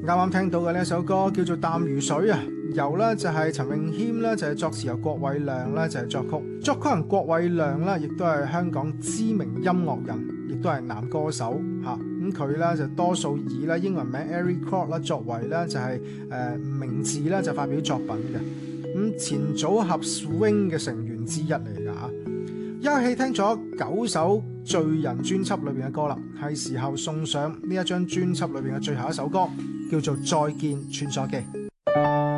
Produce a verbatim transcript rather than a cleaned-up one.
啱聽到嘅呢首歌叫做《淡如水》啊，由咧就係陳詠謙啦，就係作詞，由郭偉亮啦就係作曲。作曲人郭偉亮啦，亦都係香港知名音樂人，亦都係男歌手嚇。咁佢咧就多數以咧英文名 Eric Kwok 啦作為咧就係誒名字咧就發表作品嘅。咁前組合 Swing 嘅成員之一嚟㗎嚇。一氣聽咗九首罪人專輯裏邊嘅歌啦，係時候送上呢一張專輯裏邊嘅最後一首歌，叫做《再見穿梭機》。